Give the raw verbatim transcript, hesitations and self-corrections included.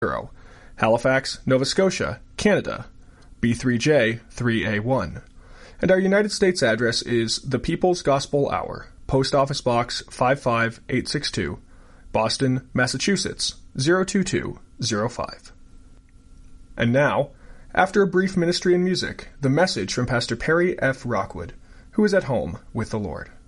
Halifax, Nova Scotia, Canada, B three J three A one. And our United States address is The People's Gospel Hour, Post Office Box five five eight six two, Boston, Massachusetts, zero two two zero five. And now, after a brief ministry and music, the message from Pastor Perry F. Rockwood, who is at home with the Lord.